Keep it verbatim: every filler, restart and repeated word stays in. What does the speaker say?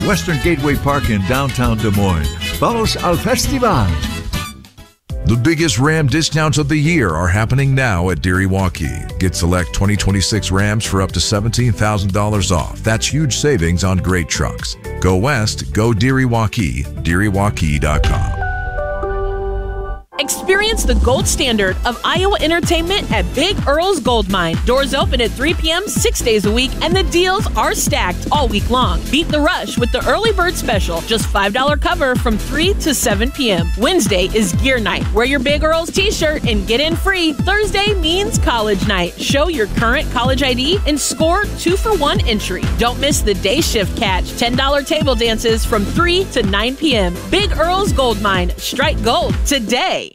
Western Gateway Park in downtown Des Moines. Vamos al festival! The biggest Ram discounts of the year are happening now at Deere Waukee. Get select twenty twenty-six Rams for up to seventeen thousand dollars off. That's huge savings on great trucks. Go west, go Deere Waukee, Deere Waukee dot com. Experience the gold standard of Iowa entertainment at Big Earl's Gold Mine. Doors open at three p.m. six days a week, and the deals are stacked all week long. Beat the rush with the early bird special. Just five dollars cover from three to seven p.m. Wednesday is gear night. Wear your Big Earl's t-shirt and get in free. Thursday means college night. Show your current college I D and score two for one entry. Don't miss the day shift catch. ten dollars table dances from three to nine p.m. Big Earl's Gold Mine. Strike gold today.